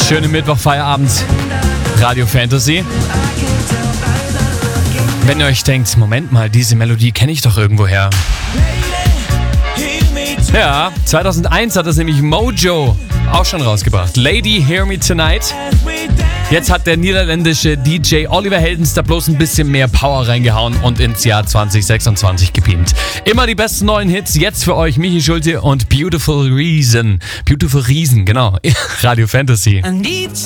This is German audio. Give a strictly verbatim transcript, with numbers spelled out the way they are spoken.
Schönen Mittwoch-Feierabend, Radio Fantasy. Wenn ihr euch denkt, Moment mal, diese Melodie kenne ich doch irgendwoher. Ja, zweitausendeins hat das nämlich Mojo auch schon rausgebracht. Lady, Hear Me Tonight. Jetzt hat der niederländische D J Oliver Heldens da bloß ein bisschen mehr Power reingehauen und ins Jahr zwanzig sechsundzwanzig gebeamt. Immer die besten neuen Hits, jetzt für euch Michi Schulte und Beautiful Reason. Beautiful Reason, genau. Radio Fantasy.